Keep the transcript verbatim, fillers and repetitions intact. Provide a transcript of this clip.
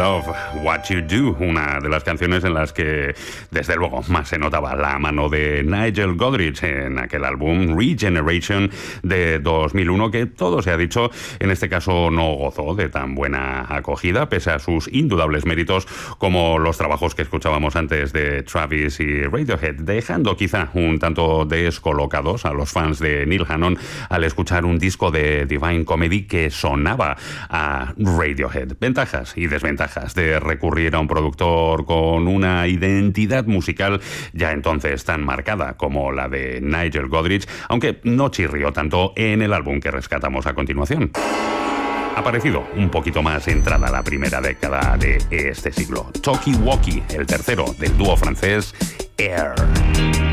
Love What You Do, una de las canciones en las que desde luego más se notaba la mano de Nigel Godrich en aquel álbum Regeneration de dos mil uno, que todo se ha dicho, en este caso no gozó de tan buena acogida pese a sus indudables méritos como los trabajos que escuchábamos antes de Travis y Radiohead, dejando quizá un tanto descolocados a los fans de Neil Hannon al escuchar un disco de Divine Comedy que sonaba a Radiohead. Ventajas y desventajas de recurrir a un productor con una identidad musical ya entonces tan marcada como la de Nigel Godrich, aunque no chirrió tanto en el álbum que rescatamos a continuación. Aparecido un poquito más entrada la primera década de este siglo. Talkie Walkie, el tercero del dúo francés Air.